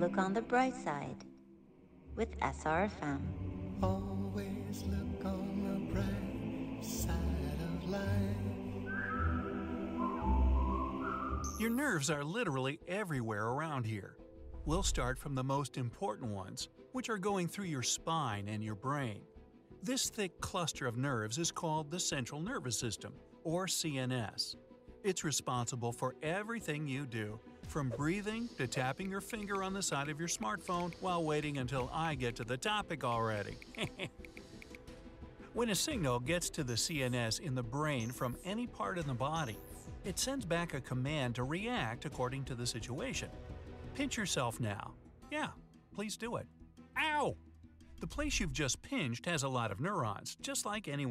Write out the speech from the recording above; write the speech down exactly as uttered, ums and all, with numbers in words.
look on the bright side with S R F M. Always look on the bright side of life. Your nerves are literally everywhere around here. We'll start from the most important ones, which are going through your spine and your brain. This thick cluster of nerves is called the central nervous system, or C N S. It's responsible for everything you do, from breathing to tapping your finger on the side of your smartphone while waiting until I get to the topic already. When a signal gets to the C N S in the brain from any part in the body, it sends back a command to react according to the situation. Pinch yourself now. Yeah, please do it. Ow! The place you've just pinched has a lot of neurons, just like any